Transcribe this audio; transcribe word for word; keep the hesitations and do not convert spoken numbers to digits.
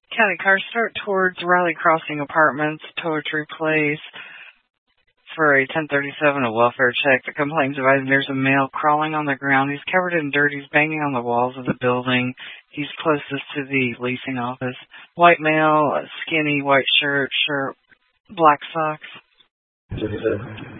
County cars start towards Riley Crossing Apartments, Poetry Place, for a ten thirty-seven, a welfare check. The complaint's advising there's a male crawling on the ground. He's covered in dirt. He's banging on the walls of the building. He's closest to the leasing office. White male, skinny, white shirt, shirt, black socks.